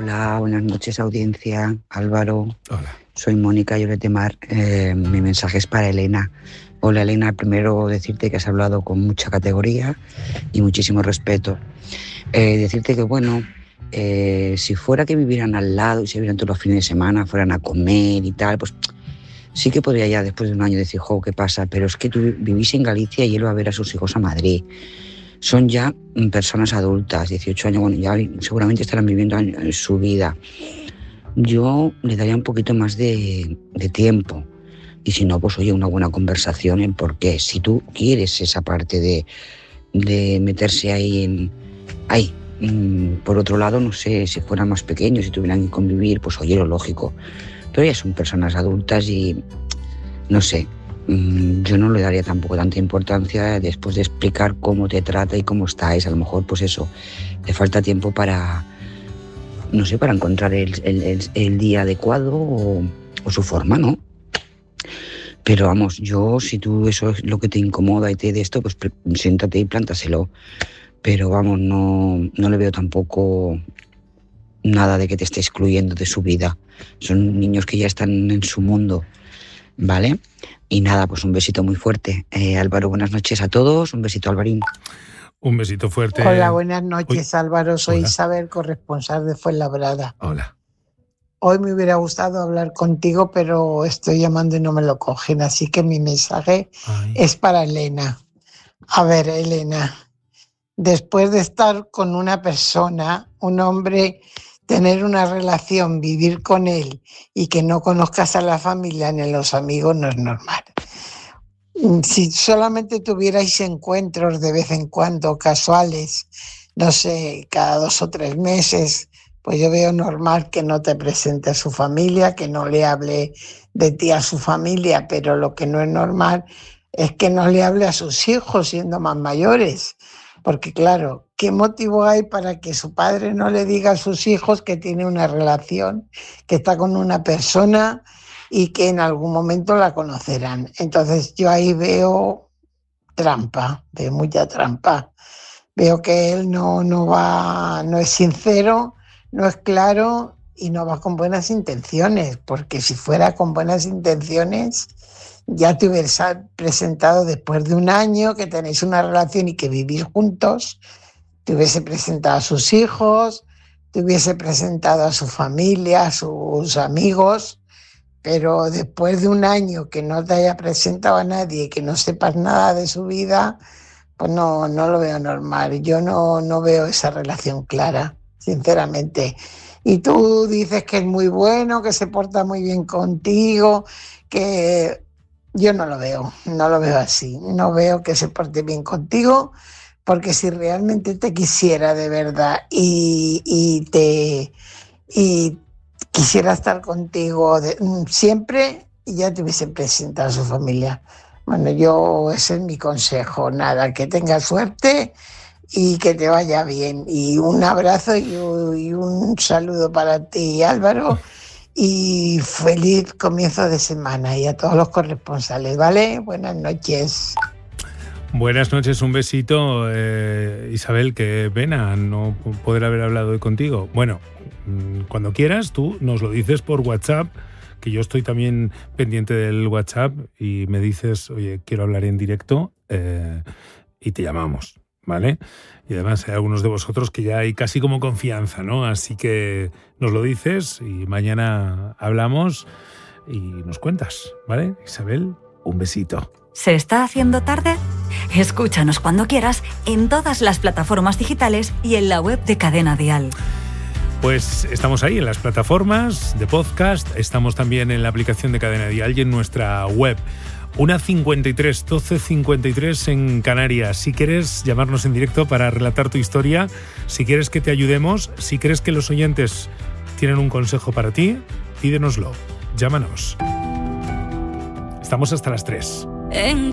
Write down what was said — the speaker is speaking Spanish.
Hola, buenas noches, audiencia. Álvaro. Hola. Soy Mónica Lloret de Mar. Mi mensaje es para Elena. Hola, Elena. Primero decirte que has hablado con mucha categoría y muchísimo respeto. Decirte que, bueno, si fuera que vivieran al lado y se vieran todos los fines de semana, fueran a comer y tal, pues sí que podría ya después de un año decir, jo, ¿qué pasa? Pero es que tú vivís en Galicia y él va a ver a sus hijos a Madrid. Son ya personas adultas, 18 años, bueno, ya seguramente estarán viviendo su vida. Yo le daría un poquito más de tiempo. Y si no, pues oye, una buena conversación en por qué. Si tú quieres esa parte de meterse ahí ahí. Por otro lado, no sé, si fueran más pequeños, si tuvieran que convivir, pues oye, lo lógico. Pero ya son personas adultas y no sé, yo no le daría tampoco tanta importancia después de explicar cómo te trata y cómo estáis. A lo mejor, pues eso, te falta tiempo para, no sé, para encontrar el día adecuado o su forma, ¿no? Pero vamos, yo, si tú eso es lo que te incomoda y te de esto, pues siéntate y plántaselo. Pero vamos, no le veo tampoco nada de que te esté excluyendo de su vida. Son niños que ya están en su mundo, ¿vale? Y nada, pues un besito muy fuerte. Álvaro, buenas noches a todos. Un besito, Alvarín. Un besito fuerte. Hola, buenas noches, Álvaro. Soy Hola. Isabel, corresponsal de Fuenlabrada. Hola. Hoy me hubiera gustado hablar contigo, pero estoy llamando y no me lo cogen, así que mi mensaje es para Elena. A ver, Elena, después de estar con una persona, un hombre, tener una relación, vivir con él y que no conozcas a la familia ni a los amigos no es normal. Si solamente tuvierais encuentros de vez en cuando, casuales, no sé, cada 2 o 3 meses, pues yo veo normal que no te presente a su familia, que no le hable de ti a su familia, pero lo que no es normal es que no le hable a sus hijos siendo más mayores. Porque claro, ¿qué motivo hay para que su padre no le diga a sus hijos que tiene una relación, que está con una persona y que en algún momento la conocerán? Entonces yo ahí veo trampa, veo mucha trampa. Veo que él no es sincero, no es claro y no va con buenas intenciones, porque si fuera con buenas intenciones ya te hubieras presentado después de un año que tenéis una relación y que vivís juntos, te hubiese presentado a sus hijos, te hubiese presentado a su familia, a sus amigos, pero después de un año que no te haya presentado a nadie y que no sepas nada de su vida, pues no lo veo normal. Yo no veo esa relación clara, sinceramente. Y tú dices que es muy bueno, que se porta muy bien contigo, que yo no lo veo así. No veo que se porte bien contigo, porque si realmente te quisiera de verdad y quisiera estar contigo siempre, ya te hubiese presentado a su familia. Bueno, ese es mi consejo. Nada, que tengas suerte y que te vaya bien. Y un abrazo y un saludo para ti, Álvaro, y feliz comienzo de semana y a todos los corresponsales, ¿vale? Buenas noches. Buenas noches, un besito. Isabel, qué pena no poder haber hablado hoy contigo. Bueno, cuando quieras tú nos lo dices por WhatsApp, que yo estoy también pendiente del WhatsApp, y me dices, oye, quiero hablar en directo, y te llamamos, ¿vale? Y además hay algunos de vosotros que ya hay casi como confianza, ¿no? Así que nos lo dices y mañana hablamos y nos cuentas, ¿vale? Isabel, un besito. ¿Se está haciendo tarde? Escúchanos cuando quieras en todas las plataformas digitales y en la web de Cadena Dial. Pues estamos ahí en las plataformas de podcast, estamos también en la aplicación de Cadena Dial y en nuestra web. 1:53, 12:53 en Canarias. Si quieres llamarnos en directo para relatar tu historia, si quieres que te ayudemos, si crees que los oyentes tienen un consejo para ti, pídenoslo. Llámanos. Estamos hasta las 3.